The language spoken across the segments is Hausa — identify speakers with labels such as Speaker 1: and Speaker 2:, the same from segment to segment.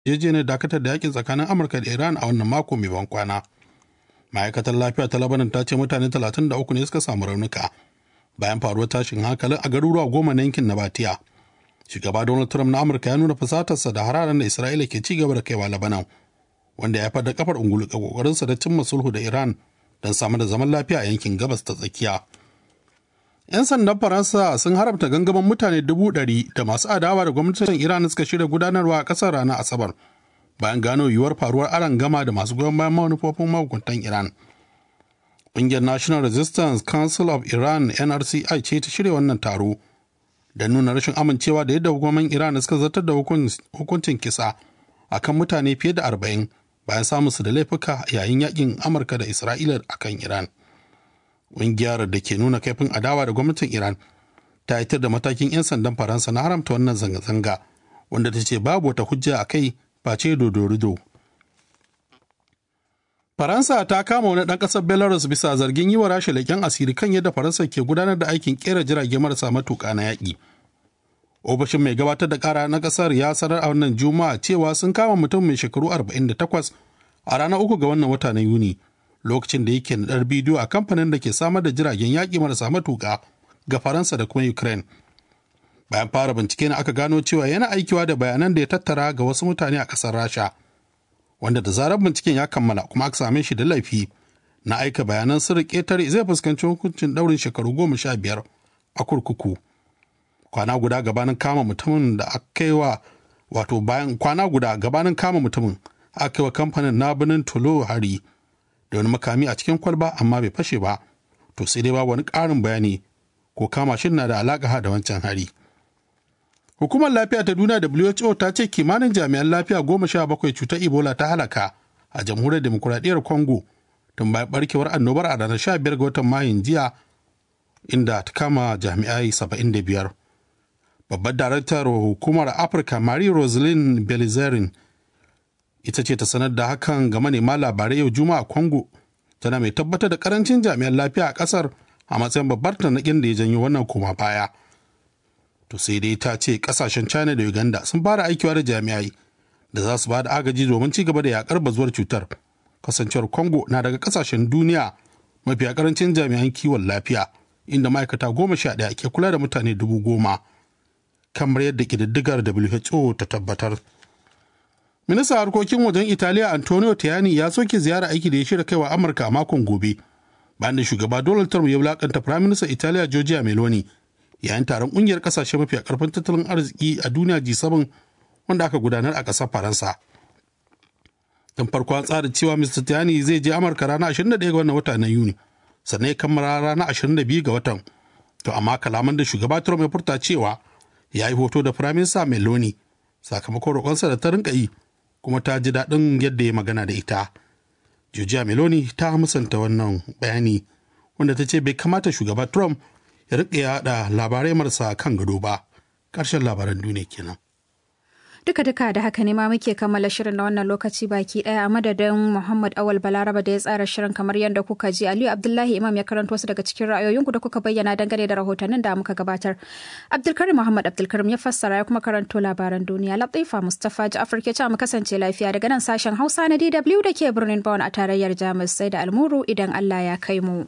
Speaker 1: yarjejeniyar dakatar da yakin tsakanin Amurka da Iran a wannan mako mai ban kwana. Ma'aikatar lafiya ta Lebanon ta ce mutane 33 ne suka samu raunuka bayan faruwar tashin hankalin a garuruwa 10 na yankin Nabatiya. Shugaba Donald Trump na Amurka ya nuna fusatarsa da hararen da Isra'ila ke ci gaba da kaiwa Lebanon, wanda ya haifar da kafar ungulu ga kokarinsa da cimma sulhu da Iran don samar da zaman lafiya a yankin gabas ta tsakiya. 'Yan sandan Faransa sun haramta gangamin mutane 100,000 da masu adawa da gwamnatin Iran suka shirya gudanarwa a ƙasar ranar Asabar, bayan gano yiwuwar faruwar arangama da masu goyon bayan manufofin mahukuntan Iran. Ƙungiyar National Resistance Council of Iran NRCI ce ta shirya wannan taro da nuna rashin amincewa da yadda hukumomin Iran suka zartar da hukuncin kisa akan mutane fiye da 40 bayan samun su da laifuka yayin yakin Amurka da Isra'ila akan Iran. Ƙungiyar da ke nuna kaifin adawa da gwamnatin Iran ta yitar da matakin 'yan sandan Faransa na haramta wannan zanga-zanga, wanda ta ce babu wata hujja a kai face dodorido. Faransa ta kama wani ɗan ƙasar Belarus bisa zargin yi wa Rasha leƙen asiri kan yadda Faransa ke gudanar da aikin ƙera jirage marasa matuƙa na yaƙi. Ofishin mai gabatar da ƙara na ƙasar ya sanar a wannan Juma'a cewa sun kama mutum mai shekaru 48 a ranar 3 ga wannan wata na Yuni, lokacin da yake naɗar bidiyo a kamfanin da ke samar da jiragen yaƙi marasa matuƙa ga Faransa da kuma Ukraine. Bayan fara bincike ne aka gano cewa yana aikiwa da bayanan da ya tattara ga wasu mutane a ƙasar Rasha, wanda da zarar binciken ya kammala kuma aka same shi da laifi na aika bayanan sirri ƙetare zai fuskanci hukuncin ɗaurin shekaru 15 a kurkuku. Kwana guda gabanin kama mutumin da aka yi wa kamfanin na birnin Tolo hari da wani makami a cikin kwalba amma bai fashe ba, to sai dai ba wani ƙarin bayani ko kama shi na da alaƙa da wancan hari. Hukumar lafiya ta duniya WHO ta ce kimanin jami'an lafiya 17 cutar Ebola ta halaka a jamhuriyar demokuraɗiyyar Congo tun bayan barkewar annobar a ranar 15 ga watan Mayun jiya, inda ta kama jami'ai 75. Babbar daraktar hukumar Afirka Marie-Roseline Belizerin ita ce ta sanar da hakan ga manema labarai yau Juma'a Congo, tana mai tabbatar da karancin jami'an lafiya a kasar a matsayin babbar tanakin da ya janyo wannan koma baya. To sai dai ta ce kasashen China da Uganda sun fara aikiwa da jami'ai da za su ba da agaji domin ci gaba da yakar bazuwar cutar. Kasancewar Congo na daga kasashen duniya mafiya karancin jami'an kiwon lafiya, inda ma'aikata 11 ke kula da mutane 10,000, kamar yadda ƙididdigar WHO ta tabbatar. Ministan harkokin wajen Italiya Antonio Tajani ya soke ziyara aiki da ya shirya kaiwa Amurka a makon gobe, bayan da shugaba Donald Trump ya wulakanta Prime Minister Italiya Giorgia Meloni yayin taron ƙungiyar ƙasashe mafiya ƙarfin tattalin arziki a duniya G7 wanda aka gudanar a ƙasar Faransa. Tun farko an tsara cewa Mr. Tajani zai je Amurka ranar 21 ga wannan wata na Yuni, sannan ya kammala ranar 22 ga watan. To amma kalaman da shugaba Trump ya furta cewa ya yi hoto da Prime Minister Meloni sakamakon roƙonsa da ta rinka yi, kuma ta ji daɗin yadda ya magana da ita. Giorgia Meloni ta musanta wannan bayani, wanda ta ce bai kamata shugaba Trump ya riƙa yaɗa labarai marasa kan gado ba. Ƙarshen labaran duniya kenan.
Speaker 2: Duka-duka da haka ne ma muke kammala shirin na wannan lokaci baki daya, a madadin Muhammad Awal Balaraba da ya tsara shirin kamar yadda kuka ji. Aliyu Abdullahi Imam ya karanto wasu daga cikin ra'ayoyinku da kuka bayyana dangane da rahotannin da muka gabatar. Abdulkarim Muhammad Abdulkarim ya fassara ya kuma karanto labaran duniya. Latifa Mustapha Ja'far ke cewa mu kasance lafiya daga nan sashen Hausa na DW da ke birnin Bonn a tarayyar Jamus, sai da almuru idan Allah ya kai mu.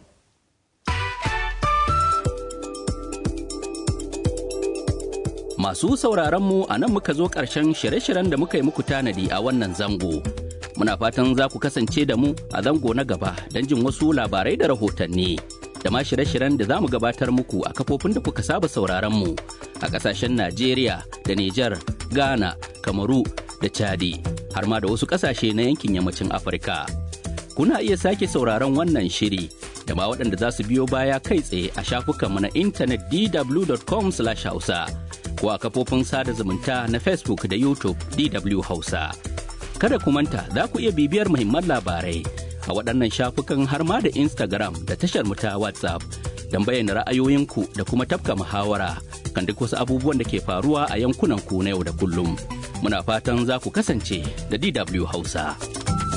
Speaker 3: Masu sauraron mu a nan muka zo ƙarshen shirye-shiryen da muka yi muku tanadi a wannan zango. Muna fatan za ku kasance da mu a zango na gaba don jin wasu labarai da rahotanni. Da ma shirye-shiryen da za mu gabatar muku a kafofin da kuka saba sauraron mu a ƙasashen Najeriya da Nijar, Ghana, Kamaru da Chadi, har ma da wasu ƙasashe na yankin yammacin Afirka. Kuna iya sake sauraron wannan shiri da ma waɗanda za su biyo baya kai tsaye a shafukanmu na intanet dw.com/hausa. ko a kafofin sada zumunta na Facebook da YouTube DW Hausa. Kada ku manta za ku iya bibiyar muhimman labarai a waɗannan shafukan har ma da Instagram da tashar mu ta WhatsApp don bayyana ra'ayoyinku da kuma tafka muhawara kan duk wasu abubuwan da ke faruwa a yankunan ku na yau da kullum. Muna fatan za ku kasance da DW Hausa.